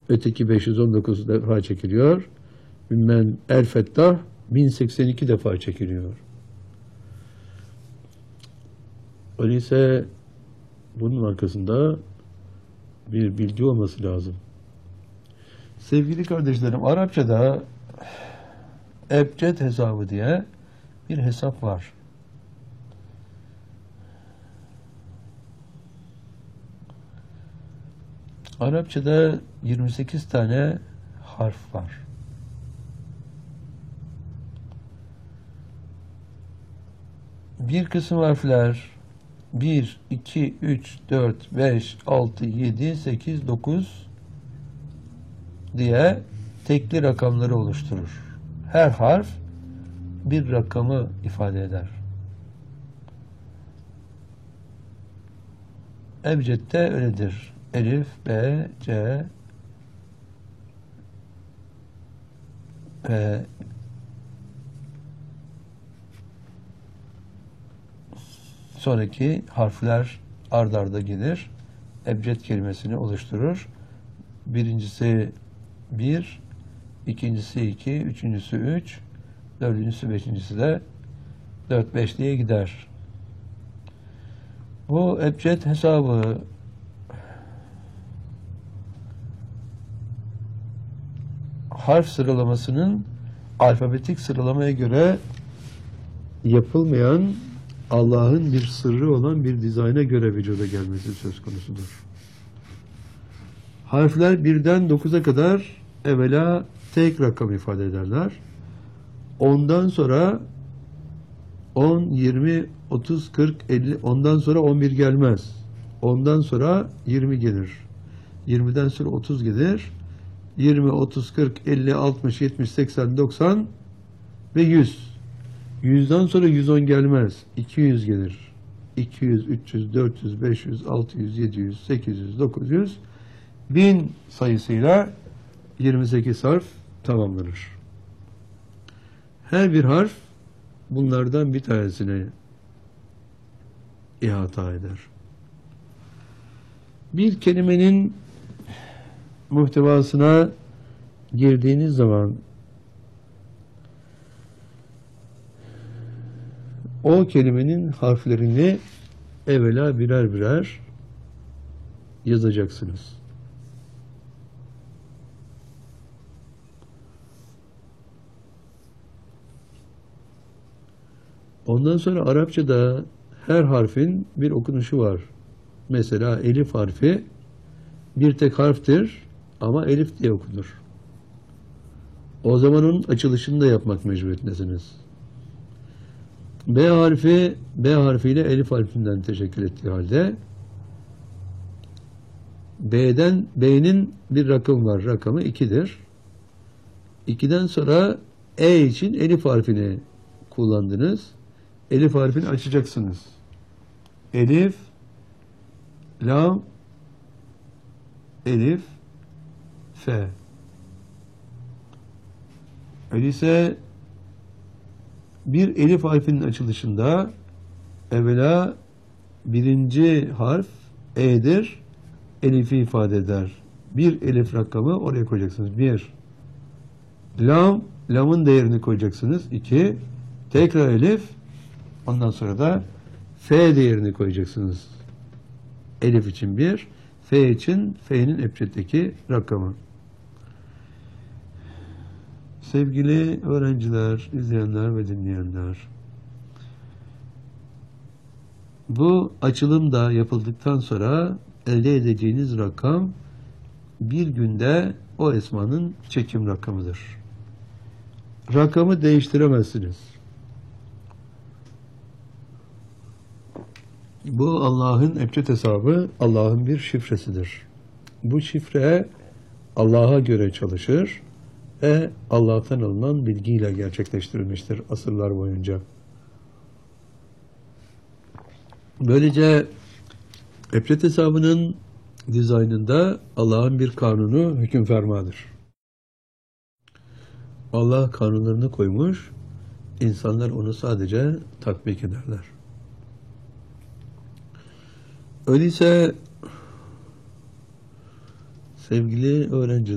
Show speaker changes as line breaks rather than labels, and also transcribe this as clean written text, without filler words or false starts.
Öteki 519 defa çekiliyor. Bilmem El Fettah 1082 defa çekiliyor. Öyleyse bunun arkasında bir bilgi olması lazım. Sevgili kardeşlerim, Arapçada ebced hesabı diye bir hesap var. Arapçada 28 tane harf var. Bir kısım harfler 1, 2, 3, 4, 5, 6, 7, 8, 9 diye tekli rakamları oluşturur. Her harf bir rakamı ifade eder. Ebced'de öyledir. Elif, B, C, P, sonraki harfler ard arda gelir. Ebced kelimesini oluşturur. Birincisi 1, ikincisi 2, üçüncüsü 3, dördüncüsü, beşincisi de 4, 5 diye gider. Bu ebced hesabı harf sıralamasının alfabetik sıralamaya göre yapılmayan, Allah'ın bir sırrı olan bir dizayna göre vücuda gelmesi söz konusudur. Harfler 1'den 9'a kadar evvela tek rakam ifade ederler. Ondan sonra 10, 20, 30, 40, 50, ondan sonra 11 gelmez. Ondan sonra 20 gelir. 20'den sonra 30 gelir. 20, 30, 40, 50, 60, 70, 80, 90 ve 100. 100'den sonra 110 gelmez. 200 gelir. 200, 300, 400, 500, 600, 700, 800, 900, 1000 sayısıyla 28 harf tamamlanır. Her bir harf bunlardan bir tanesini ihata eder. Bir kelimenin muhtevasına girdiğiniz zaman o kelimenin harflerini evvela birer birer yazacaksınız. Ondan sonra Arapçada her harfin bir okunuşu var. Mesela elif harfi bir tek harftir ama elif diye okunur. O zaman onun açılışını da yapmak mecburiyetindesiniz. B harfi, B harfiyle elif harfinden teşekkül ettiği halde B'nin bir rakamı var. Rakamı 2'dir. 2'den sonra E için elif harfini kullandınız. Elif harfini açacaksınız. Elif, lam, elif, fe. Öyleyse bir elif harfinin açılışında evvela birinci harf E'dir. Elif'i ifade eder. Bir elif rakamı oraya koyacaksınız. 1. Lam'ın değerini koyacaksınız. 2. Tekrar elif. Ondan sonra da F değerini koyacaksınız. Elif için 1. F için F'nin ebceddeki rakamı. Sevgili öğrenciler, izleyenler ve dinleyenler, bu açılım da yapıldıktan sonra elde edeceğiniz rakam bir günde o esmanın çekim rakamıdır. Rakamı değiştiremezsiniz. Bu Allah'ın ebced hesabı, Allah'ın bir şifresidir. Bu şifre Allah'a göre çalışır ve Allah'tan alınan bilgiyle gerçekleştirilmiştir asırlar boyunca. Böylece ebced hesabının dizaynında Allah'ın bir kanunu hüküm fermadır. Allah kanunlarını koymuş, insanlar onu sadece tatbik ederler. Öyleyse sevgili öğrenciler,